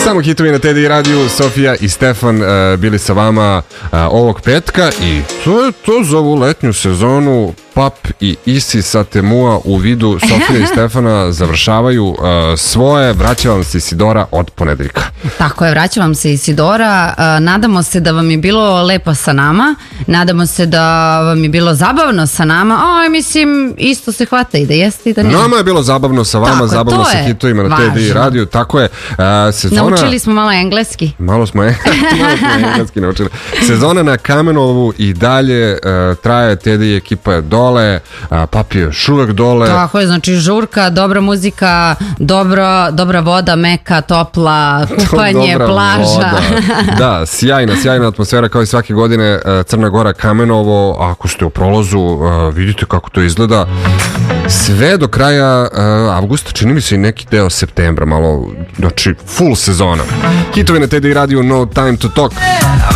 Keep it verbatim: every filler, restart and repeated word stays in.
Samo hitovi na T D radiju, Sofija i Stefan uh, bili sa vama uh, ovog petka i to je to za ovu letnju sezonu. Pap i Isi sa Temua u vidu Sofija i Stefana završavaju uh, svoje. Vraća vam se Isidora od ponedeljka. Tako je, vraća vam se Isidora. Uh, nadamo se da vam je bilo lepo sa nama. Nadamo se da vam je bilo zabavno sa nama. Aj, mislim, isto se hvata i da jeste i da nije. Nama je bilo zabavno sa vama, tako, zabavno sa hitovima na T D radiju. Tako je. Uh, sezona... Naučili smo malo engleski. Malo smo, malo smo engleski naučili. Sezona na Kamenovu i dalje uh, traje. T D ekipa je dole. A, Pap je još uvek dole. Tako je, znači žurka, dobra muzika, dobro, dobra voda, meka, topla, kupanje, dobra plaža. Voda. Da, sjajna, sjajna atmosfera kao i svake godine. Crna Gora, Kamenovo. Ako ste u prolazu, vidite kako to izgleda. Sve do kraja avgusta, čini mi se i neki deo septembra, malo, znači full sezona. Hitovi na T D radiju, No Time to Talk.